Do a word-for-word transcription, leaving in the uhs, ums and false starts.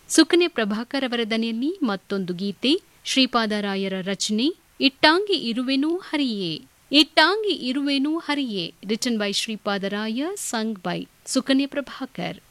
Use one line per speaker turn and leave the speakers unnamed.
ಸುಕನ್ಯಾ ಪ್ರಭಾಕರ್ ಅವರ ದನಿಯಲ್ಲಿ ಮತ್ತೊಂದು ಗೀತೆ, ಶ್ರೀಪಾದರಾಯರ ರಚನೆ, ಇಟ್ಟಾಂಗಿ ಇರುವೆನೂ ಹರಿಯೇ. ಇಟ್ಟಾಂಗಿ ಇರುವೆನೂ ಹರಿಯೇ written by Sripadaraya, sung by Sukanya Prabhakar.